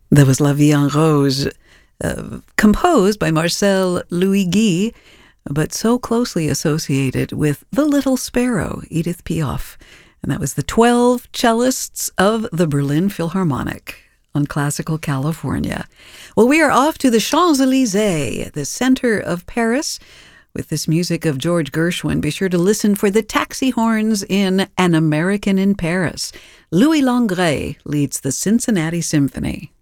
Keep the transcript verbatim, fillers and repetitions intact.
That was La Vie en Rose, uh, composed by Marcel Louis Guy, but so closely associated with The Little Sparrow, Edith Piaf. And that was the twelve cellists of the Berlin Philharmonic on Classical California. Well, we are off to the Champs-Élysées, the center of Paris, with this music of George Gershwin. Be sure to listen for the taxi horns in An American in Paris. Louis Langret leads the Cincinnati Symphony.